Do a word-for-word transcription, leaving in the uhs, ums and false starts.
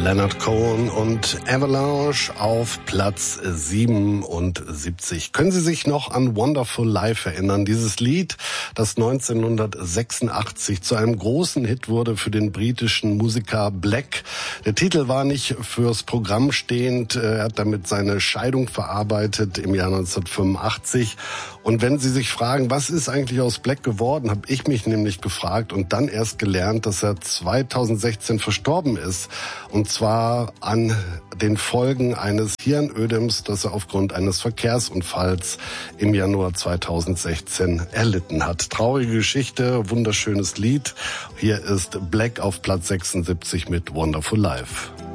Leonard Cohen und Avalanche auf Platz siebenundsiebzig. Können Sie sich noch an Wonderful Life erinnern? Dieses Lied, das neunzehnhundertsechsundachtzig zu einem großen Hit wurde für den britischen Musiker Black. Der Titel war nicht fürs Programm stehend. Er hat damit seine Scheidung verarbeitet im Jahr neunzehnhundertfünfundachtzig. Und wenn Sie sich fragen, was ist eigentlich aus Black geworden, habe ich mich nämlich gefragt und dann erst gelernt, dass er zweitausendsechzehn verstorben ist. Und zwar an den Folgen eines Hirnödems, das er aufgrund eines Verkehrsunfalls im Januar zweitausendsechzehn erlitten hat. Traurige Geschichte, wunderschönes Lied. Hier ist Black auf Platz sechsundsiebzig mit Wonderful Life.